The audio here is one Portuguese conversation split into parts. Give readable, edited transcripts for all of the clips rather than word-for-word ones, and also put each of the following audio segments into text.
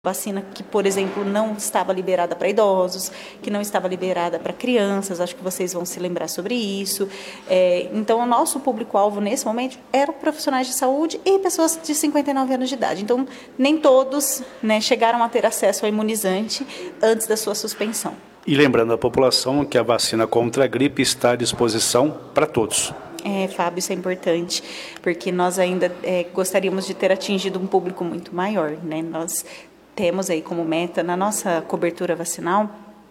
Vacina que, por exemplo, não estava liberada para idosos, que não estava liberada para crianças, acho que vocês vão se lembrar sobre isso. Então, o nosso público-alvo nesse momento eram profissionais de saúde e pessoas de 59 anos de idade. Então, nem todos, né, chegaram a ter acesso ao imunizante antes da sua suspensão. E lembrando a população que a vacina contra a gripe está à disposição para todos. Fábio, isso é importante, porque nós ainda gostaríamos de ter atingido um público muito maior, né? Nós temos aí como meta, na nossa cobertura vacinal,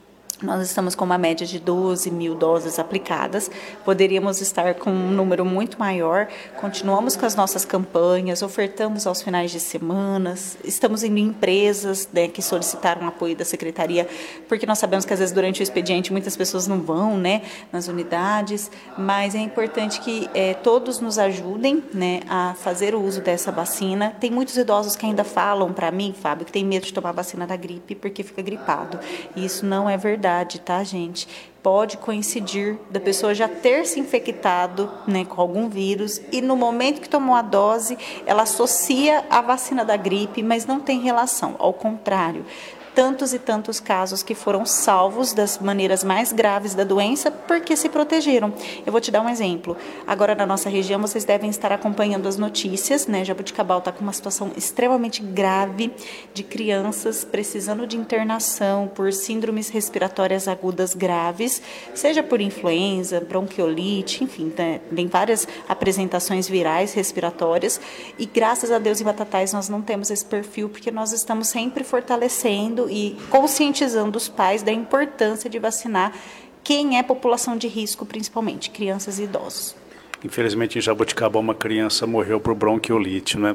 nós estamos com uma média de 12 mil doses aplicadas, poderíamos estar com um número muito maior, continuamos com as nossas campanhas, ofertamos aos finais de semana, estamos indo em empresas, né, que solicitaram apoio da Secretaria, porque nós sabemos que às vezes durante o expediente muitas pessoas não vão, né, nas unidades, mas é importante que todos nos ajudem, né, a fazer o uso dessa vacina. Tem muitos idosos que ainda falam para mim, Fábio, que tem medo de tomar a vacina da gripe porque fica gripado, e isso não é verdade. Tá, gente? Pode coincidir da pessoa já ter se infectado, né, com algum vírus e no momento que tomou a dose, ela associa a vacina da gripe, mas não tem relação, ao contrário. Tantos e tantos casos que foram salvos das maneiras mais graves da doença porque se protegeram. Eu vou te dar um exemplo. Agora, na nossa região, vocês devem estar acompanhando as notícias, né? Jaboticabal está com uma situação extremamente grave de crianças precisando de internação por síndromes respiratórias agudas graves, seja por influenza, bronquiolite, enfim, né? Tem várias apresentações virais respiratórias e, graças a Deus, em Batatais nós não temos esse perfil porque nós estamos sempre fortalecendo e conscientizando os pais da importância de vacinar quem é população de risco, principalmente crianças e idosos. Infelizmente, em Jaboticabal, uma criança morreu por bronquiolite, né?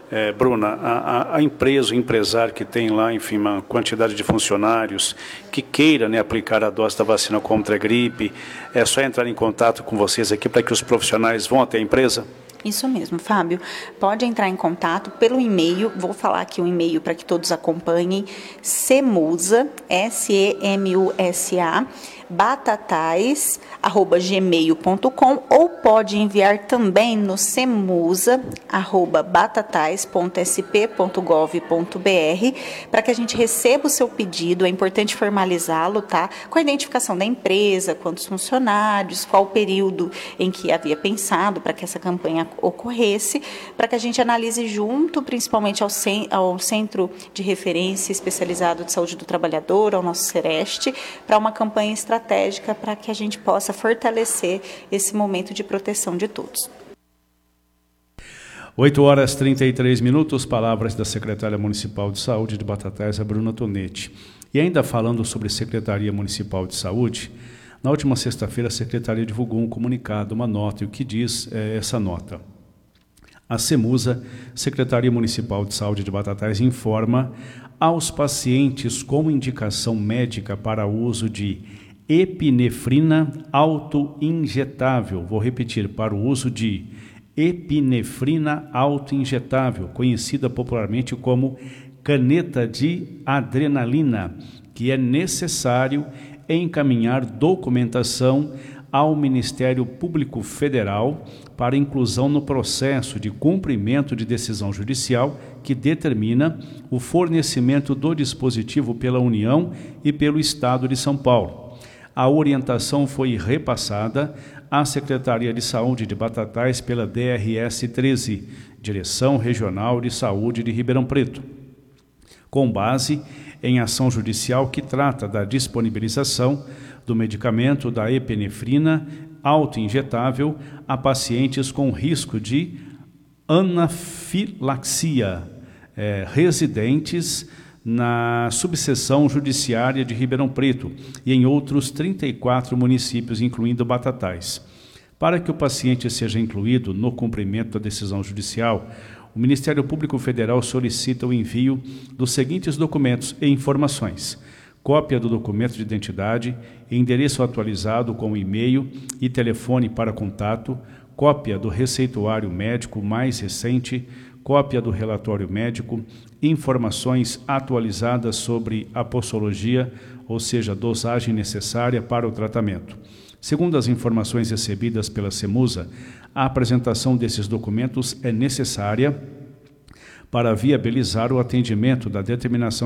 Bruna, a empresa, o empresário que tem lá, enfim, uma quantidade de funcionários que queira, né, aplicar a dose da vacina contra a gripe, é só entrar em contato com vocês aqui para que os profissionais vão até a empresa? Isso mesmo, Fábio. Pode entrar em contato pelo e-mail, vou falar aqui o e-mail para que todos acompanhem, semusa, SEMUSA, batatais@gmail.com ou pode enviar também no semusa@batatais.sp.gov.br para que a gente receba o seu pedido. É importante formalizá-lo, tá? Com a identificação da empresa, quantos funcionários, qual o período em que havia pensado para que essa campanha ocorresse, para que a gente analise junto, principalmente ao Centro de Referência Especializado de Saúde do Trabalhador, ao nosso CEREST, para uma campanha estratégica para que a gente possa fortalecer esse momento de proteção de todos. 8h33, palavras da secretária municipal de saúde de Batatais, a Bruna Tonetti. E ainda falando sobre Secretaria Municipal de Saúde, na última sexta-feira a secretaria divulgou um comunicado, uma nota, e o que diz essa nota? A SEMUSA, Secretaria Municipal de Saúde de Batatais, informa aos pacientes com indicação médica para o uso de epinefrina autoinjetável. Vou repetir, para o uso de epinefrina autoinjetável, conhecida popularmente como caneta de adrenalina, que é necessário encaminhar documentação ao Ministério Público Federal para inclusão no processo de cumprimento de decisão judicial que determina o fornecimento do dispositivo pela União e pelo Estado de São Paulo. A orientação foi repassada à Secretaria de Saúde de Batatais pela DRS 13, Direção Regional de Saúde de Ribeirão Preto, com base em ação judicial que trata da disponibilização do medicamento da epinefrina autoinjetável a pacientes com risco de anafilaxia, residentes na subseção judiciária de Ribeirão Preto e em outros 34 municípios, incluindo Batatais. Para que o paciente seja incluído no cumprimento da decisão judicial, o Ministério Público Federal solicita o envio dos seguintes documentos e informações: cópia do documento de identidade, endereço atualizado com e-mail e telefone para contato, cópia do receituário médico mais recente, cópia do relatório médico, informações atualizadas sobre a posologia, ou seja, a dosagem necessária para o tratamento. Segundo as informações recebidas pela SEMUSA, a apresentação desses documentos é necessária para viabilizar o atendimento da determinação